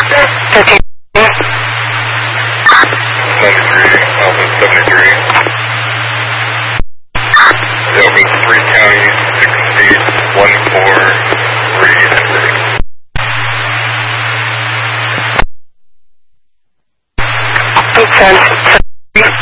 13. 93, Alpha 73. Delta 3 County, 6814, 3. 810.